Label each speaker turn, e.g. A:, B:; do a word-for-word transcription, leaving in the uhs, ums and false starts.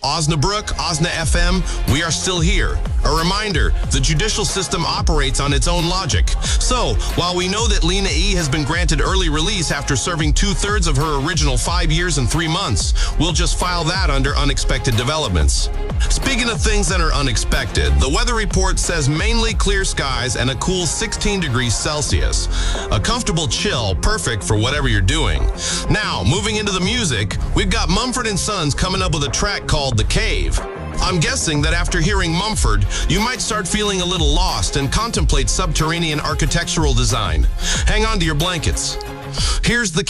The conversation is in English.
A: Osnabrück, Osna F M, we are still here. A reminder, the judicial system operates on its own logic. So, while we know that Lena E. has been granted early release after serving two-thirds of her original five years and three months, we'll just file that under unexpected developments. Speaking of things that are unexpected, the weather report says mainly clear skies and a cool sixteen degrees Celsius. A comfortable chill, perfect for whatever you're doing. Now, moving into the music, we've got Mumford and Sons coming up with a track called The Cave. I'm guessing that after hearing Mumford, you might start feeling a little lost and contemplate subterranean architectural design. Hang on to your blankets. Here's The